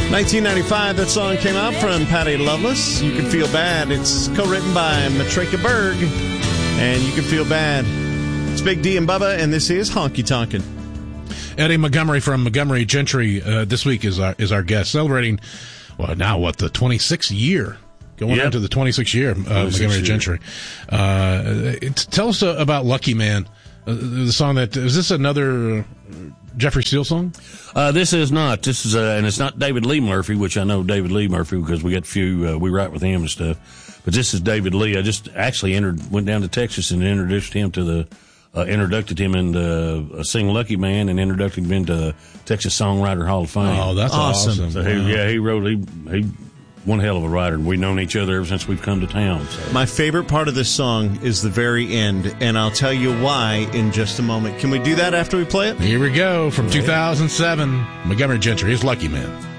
1995, that song came out from Patty Loveless. You Can Feel Bad. It's co-written by Matrika Berg, and You Can Feel Bad. It's Big D and Bubba, and this is Honky Tonkin'. Eddie Montgomery from Montgomery Gentry this week is our guest, celebrating, the 26th year. Going on to the 26th year of Montgomery Gentry. Tell us about Lucky Man, the song is this another Jeffrey Steele song? This is not. This is, and it's not David Lee Murphy, which I know David Lee Murphy because we got a few, we write with him and stuff. But this is David Lee. I just actually went down to Texas and introduced him to introduced him into Sing Lucky Man and introduced him into Texas Songwriter Hall of Fame. Oh, that's awesome. So he wrote, he one hell of a writer, and we've known each other ever since we've come to town. So. My favorite part of this song is the very end, and I'll tell you why in just a moment. Can we do that after we play it? Here we go, from 2007, Montgomery Gentry, his Lucky Man.